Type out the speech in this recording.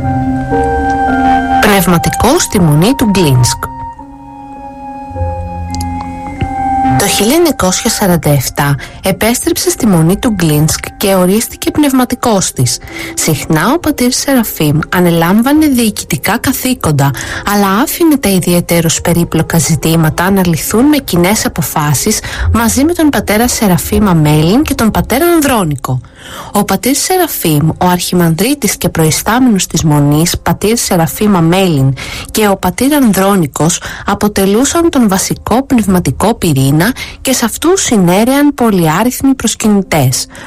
Πνευματικό στη Μονή του Γκλίνσκ. Το 1947 επέστρεψε στη Μονή του Γκλίνσκ και ορίστηκε πνευματικός της. Συχνά ο πατήρ Σεραφείμ ανελάμβανε διοικητικά καθήκοντα, αλλά άφηνε τα ιδιαιτέρως περίπλοκα ζητήματα να λυθούν με κοινές αποφάσεις μαζί με τον πατέρα Σεραφείμ Αμέλιν και τον πατέρα Ανδρώνικο. Ο πατήρ Σεραφείμ, ο αρχιμανδρίτης και προϊστάμενος της Μονής, πατήρ Σεραφείμ Αμέλιν, και ο πατήρ Ανδρώνικος αποτελούσαν τον βασικό πνευματικό πυρήνα και σε αυτούς συνέρεαν πολυάριθμοι προσκυνητές.